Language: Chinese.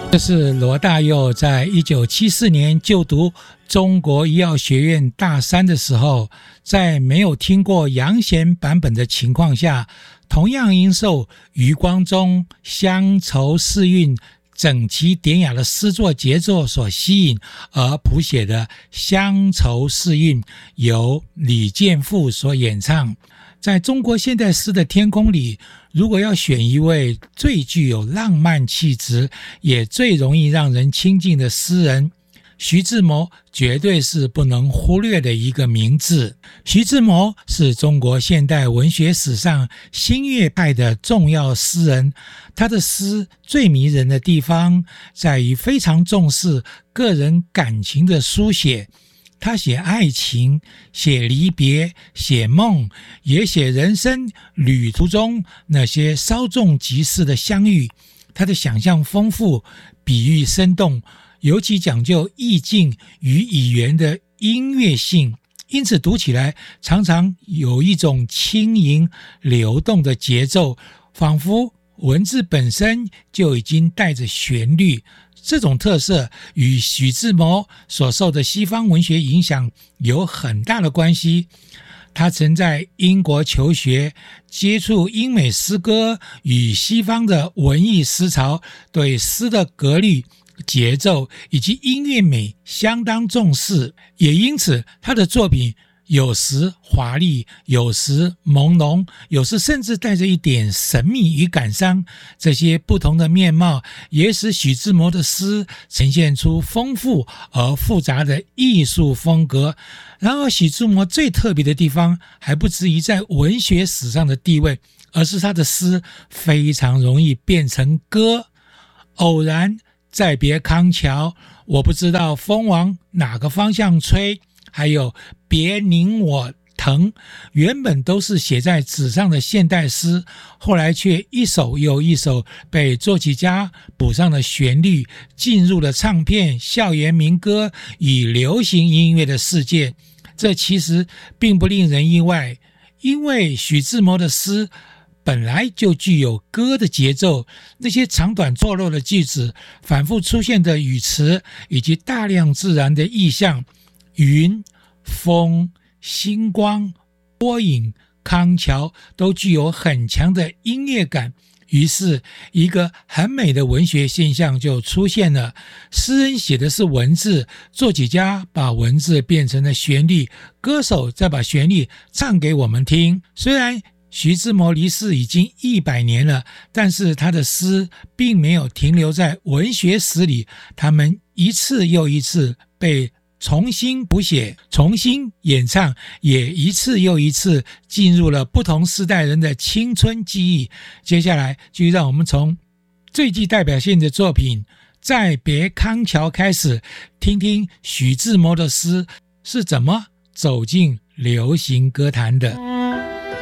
这是罗大佑在1974年就读中国医药学院大三的时候，在没有听过杨弦版本的情况下，同样因受余光中乡愁世韵整齐典雅的诗作节奏所吸引而谱写的《乡愁世韵》，由李健富所演唱。在中国现代诗的天空里，如果要选一位最具有浪漫气质也最容易让人亲近的诗人，徐志摩绝对是不能忽略的一个名字。徐志摩是中国现代文学史上新月派的重要诗人，他的诗最迷人的地方在于非常重视个人感情的书写。他写爱情，写离别，写梦，也写人生旅途中那些稍纵即逝的相遇。他的想象丰富，比喻生动，尤其讲究意境与语言的音乐性，因此读起来常常有一种轻盈流动的节奏，仿佛文字本身就已经带着旋律。这种特色与徐志摩所受的西方文学影响有很大的关系。他曾在英国求学，接触英美诗歌与西方的文艺思潮，对诗的格律、节奏以及音乐美相当重视，也因此他的作品有时华丽，有时朦胧，有时甚至带着一点神秘与感伤。这些不同的面貌也使徐志摩的诗呈现出丰富而复杂的艺术风格。然而徐志摩最特别的地方还不至于在文学史上的地位，而是他的诗非常容易变成歌。偶然再别康桥，我不知道风往哪个方向吹，还有别拧我疼，原本都是写在纸上的现代诗，后来却一首又一首被作曲家补上了旋律，进入了唱片、校园民歌与流行音乐的世界。这其实并不令人意外，因为徐志摩的诗本来就具有歌的节奏，那些长短错落的句子，反复出现的语词，以及大量自然的意象，云、风、星光、波影、康桥都具有很强的音乐感。于是一个很美的文学现象就出现了，诗人写的是文字，作曲家把文字变成了旋律，歌手再把旋律唱给我们听。虽然徐志摩离世已经100年了，但是他的诗并没有停留在文学史里，他们一次又一次被重新谱写，重新演唱，也一次又一次进入了不同世代人的青春记忆。接下来就让我们从最具代表性的作品《再别康桥》开始，听听徐志摩的诗是怎么走进流行歌坛的。